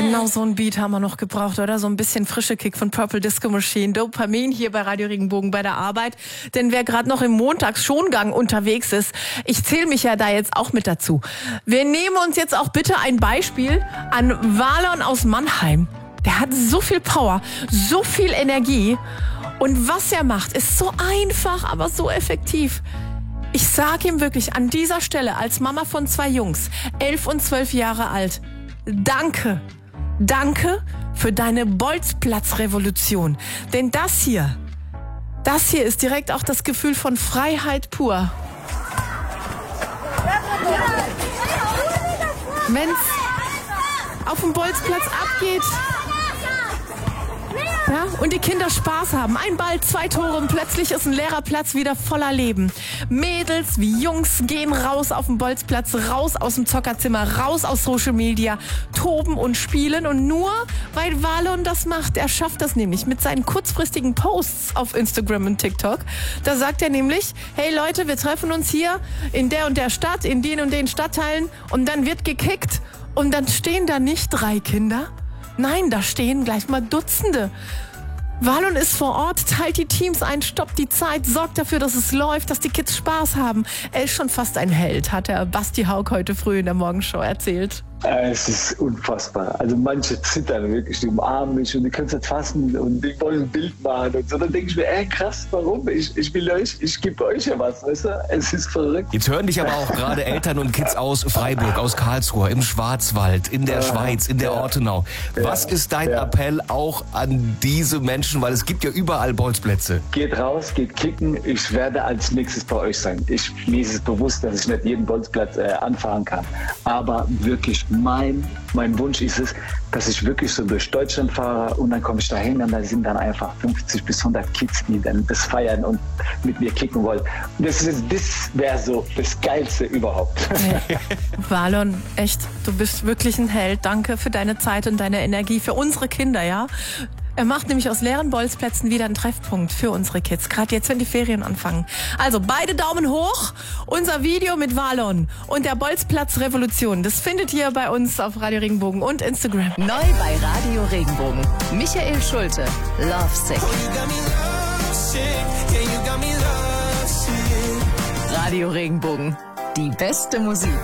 Genau so ein Beat haben wir noch gebraucht, oder? So ein bisschen frische Kick von Purple Disco Machine. Dopamin hier bei Radio Regenbogen bei der Arbeit. Denn wer gerade noch im Montagsschongang unterwegs ist, ich zähle mich ja da jetzt auch mit dazu. Wir nehmen uns jetzt auch bitte ein Beispiel an Valon aus Mannheim. Der hat so viel Power, so viel Energie. Und was er macht, ist so einfach, aber so effektiv. Ich sage ihm wirklich an dieser Stelle als Mama von 2 Jungs, 11 und 12 Jahre alt, danke. Danke für deine Bolzplatz-Revolution. Denn das hier ist direkt auch das Gefühl von Freiheit pur. Wenn's auf dem Bolzplatz abgeht, ja, und die Kinder Spaß haben. Ein Ball, 2 Tore und plötzlich ist ein leerer Platz wieder voller Leben. Mädels wie Jungs gehen raus auf den Bolzplatz, raus aus dem Zockerzimmer, raus aus Social Media, toben und spielen. Und nur weil Valon das macht, er schafft das nämlich mit seinen kurzfristigen Posts auf Instagram und TikTok. Da sagt er nämlich, hey Leute, wir treffen uns hier in der und der Stadt, in den und den Stadtteilen und dann wird gekickt und dann stehen da nicht 3 Kinder. Nein, da stehen gleich mal Dutzende. Valon ist vor Ort, teilt die Teams ein, stoppt die Zeit, sorgt dafür, dass es läuft, dass die Kids Spaß haben. Er ist schon fast ein Held, hat der Basti Haug heute früh in der Morgenshow erzählt. Es ist unfassbar. Also manche zittern wirklich, die umarmen mich und die können es nicht fassen und die wollen ein Bild machen und so. Dann denke ich mir, krass, warum? Ich will euch, ich gebe euch ja was, weißt du? Es ist verrückt. Jetzt hören dich aber auch gerade Eltern und Kids aus Freiburg, aus Karlsruhe, im Schwarzwald, in der Schweiz, in der Ortenau. Was ist dein Appell auch an diese Menschen? Weil es gibt ja überall Bolzplätze. Geht raus, geht kicken. Ich werde als nächstes bei euch sein. Mir ist es bewusst, dass ich nicht jeden Bolzplatz anfahren kann. Aber wirklich, mein Wunsch ist es, dass ich wirklich so durch Deutschland fahre und dann komme ich dahin und da sind dann einfach 50 bis 100 Kids, die dann das feiern und mit mir kicken wollen. Das wäre so das Geilste überhaupt. Valon, echt, du bist wirklich ein Held. Danke für deine Zeit und deine Energie für unsere Kinder, ja? Er macht nämlich aus leeren Bolzplätzen wieder einen Treffpunkt für unsere Kids. Gerade jetzt, wenn die Ferien anfangen. Also beide Daumen hoch. Unser Video mit Valon und der Bolzplatz-Revolution. Das findet ihr bei uns auf Radio Regenbogen und Instagram. Neu bei Radio Regenbogen. Michael Schulte. Lovesick. Radio Regenbogen. Die beste Musik.